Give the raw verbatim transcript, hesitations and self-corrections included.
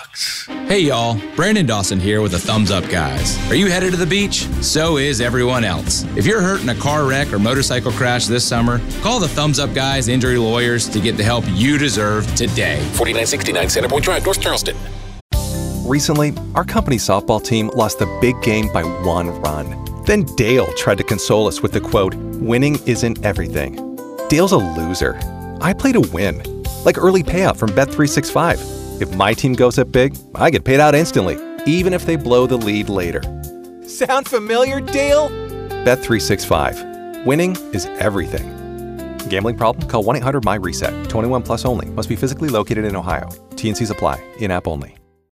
bucks. Hey y'all, Brandon Dawson here with the Thumbs Up Guys. Are you headed to the beach? So is everyone else. If you're hurt in a car wreck or motorcycle crash this summer, call the Thumbs Up Guys Injury Lawyers to get the help you deserve today. forty-nine sixty-nine Centerpoint Drive, North Charleston. Recently, our company softball team lost the big game by one run. Then Dale tried to console us with the quote, "Winning isn't everything." Dale's a loser. I play to win. Like early payout from Bet three sixty-five. If my team goes up big, I get paid out instantly, even if they blow the lead later. Sound familiar, Dale? Bet three sixty-five. Winning is everything. Gambling problem? Call one eight hundred M Y RESET. twenty-one plus only. Must be physically located in Ohio. T and Cs apply. In-app only.